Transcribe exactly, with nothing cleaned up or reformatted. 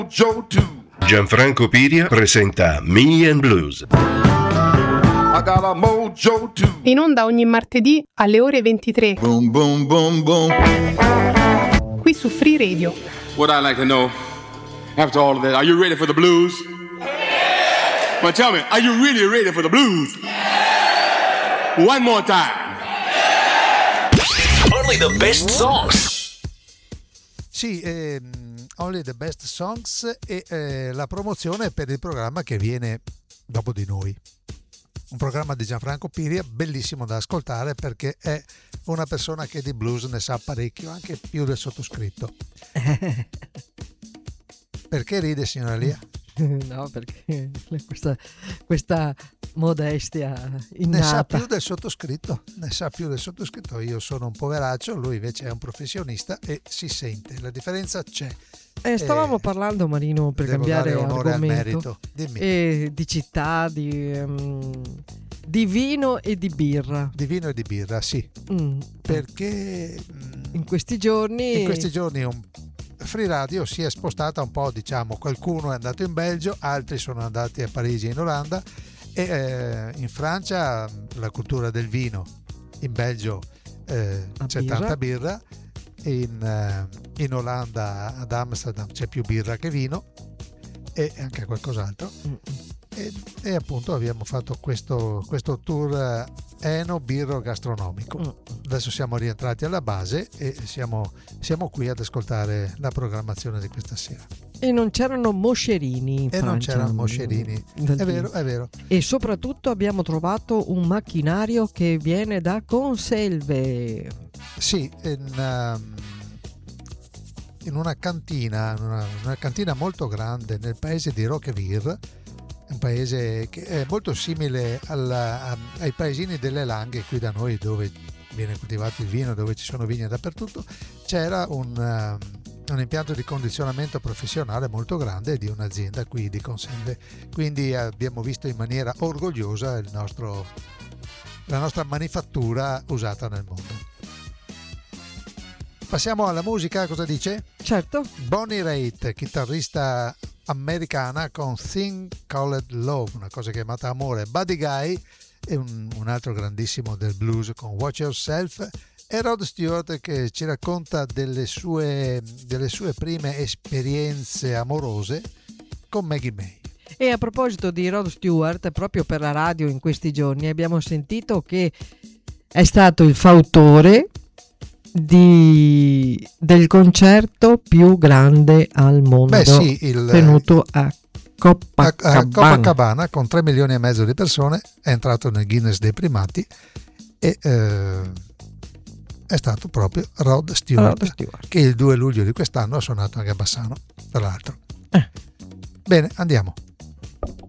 Joe too. Gianfranco Piria presenta Me and Blues. I got a mojo too. In onda ogni martedì alle ore ventitré. Boom, boom, boom, boom. Qui su Free Radio. What I like to know, after all of that, are you ready for the blues? But tell me, are you really ready for the blues? One more time. Only the best songs. Sì, ehm, Only the Best Songs e eh, la promozione per il programma che viene dopo di noi. Un programma di Gianfranco Piria bellissimo da ascoltare perché è una persona che di blues ne sa parecchio, anche più del sottoscritto. Perché ride, signora Lia? No, perché questa, questa modestia innata. Ne sa più del sottoscritto, ne sa più del sottoscritto. Io sono un poveraccio, lui invece è un professionista e si sente, la differenza c'è. Eh, stavamo eh, parlando, Marino, per devo cambiare dare onore argomento, al merito. Dimmi. e di città, di, um, di vino e di birra. Di vino e di birra, sì. Mm. Perché mm, In questi giorni... in questi giorni un Free Radio si è spostata un po', diciamo, qualcuno è andato in Belgio, altri sono andati a Parigi e in Olanda e eh, in Francia la cultura del vino, in Belgio eh, c'è birra. tanta birra, in, eh, in Olanda ad Amsterdam c'è più birra che vino e anche qualcos'altro Mm. e, e appunto abbiamo fatto questo, questo tour eh, eno birro gastronomico. Mm. Adesso siamo rientrati alla base e siamo, siamo qui ad ascoltare la programmazione di questa sera. E non c'erano moscerini in E non Francia, c'erano moscerini, del è vino. vero, è vero. E soprattutto abbiamo trovato un macchinario che viene da conserve. Sì, in, um, in una cantina, una, una cantina molto grande nel paese di Roqueville, un paese che è molto simile alla, a- ai paesini delle Langhe qui da noi, dove viene coltivato il vino, dove ci sono vigne dappertutto. C'era un, um, un impianto di condizionamento professionale molto grande di un'azienda qui di conserve, quindi abbiamo visto in maniera orgogliosa il nostro, la nostra manifattura usata nel mondo. Passiamo alla musica, cosa dice? Certo. Bonnie Raitt, chitarrista americana con Thing Called Love, una cosa chiamata amore. Buddy Guy è un, un altro grandissimo del blues con Watch Yourself, e Rod Stewart che ci racconta delle sue, delle sue prime esperienze amorose con Maggie May. E a proposito di Rod Stewart, proprio per la radio in questi giorni abbiamo sentito che è stato il fautore di, del concerto più grande al mondo. Beh sì, il, tenuto a a, Copacabana. a Copacabana con tre milioni e mezzo di persone, è entrato nel Guinness dei primati e eh, è stato proprio Rod Stewart, Rod Stewart. che il due luglio di quest'anno ha suonato anche a Bassano, tra l'altro. Eh. Bene, andiamo.